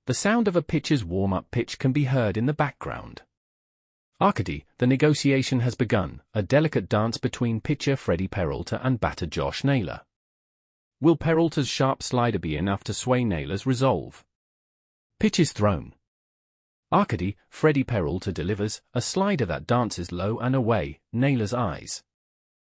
The sound of a pitcher's warm-up pitch can be heard in the background. Arcady, the negotiation has begun, a delicate dance between pitcher Freddie Peralta and batter Josh Naylor. Will Peralta's sharp slider be enough to sway Naylor's resolve? Pitch is thrown. Arcady, Freddie Peralta delivers, a slider that dances low and away, Naylor's eyes.